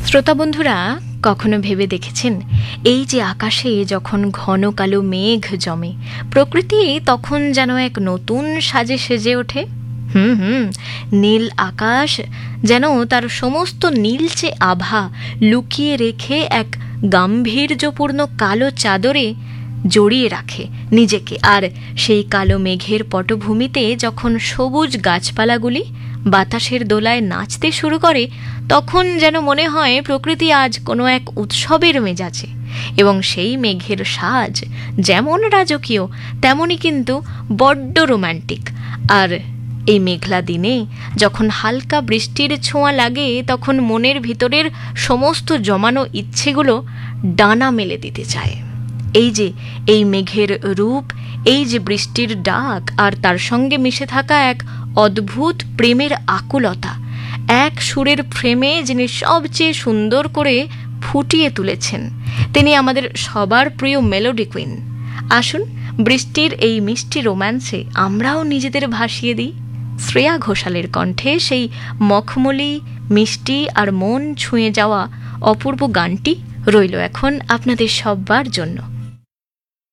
শ্রোতা বন্ধুরা, কখনো ভেবে দেখেছেন এই যে আকাশে যখন ঘন কালো মেঘ জমে, প্রকৃতি তখন যেন এক নতুন সাজে সেজে ওঠে। হুম, নীল আকাশ যেন তার সমস্ত নীলচে আভা লুকিয়ে রেখে এক গাম্ভীর্যপূর্ণ কালো চাদরে জড়িয়ে রাখে নিজেকে। আর সেই কালো মেঘের পটভূমিতে যখন সবুজ গাছপালাগুলি বাতাসের দোলায় নাচতে শুরু করে, তখন যেন মনে হয় প্রকৃতি আজ কোনো এক উৎসবের মেজাজে। এবং সেই মেঘের সাজ যেমন রাজকীয়, তেমনই কিন্তু বড্ড রোম্যান্টিক। আর এই মেঘলা দিনে যখন হালকা বৃষ্টির ছোঁয়া লাগে, তখন মনের ভিতরের সমস্ত জমানো ইচ্ছেগুলো ডানা মেলে দিতে চায়। এই মেঘের রূপ, এই যে বৃষ্টির ডাক, আর তার সঙ্গে মিশে থাকা এক অদ্ভুত প্রেমের আকুলতা, এক সুরের ফ্রেমে যিনি সবচেয়ে সুন্দর করে ফুটিয়ে তুলেছেন, তিনি আমাদের সবার প্রিয় মেলোডি কুইন। আসুন বৃষ্টির এই মিষ্টি রোম্যান্সে আমরাও নিজেদের ভাসিয়ে দিই। শ্রেয়া ঘোষালের কণ্ঠে সেই মখমলি, মিষ্টি আর মন ছুঁয়ে যাওয়া অপূর্ব গানটি রইল এখন আপনাদের সবার জন্য।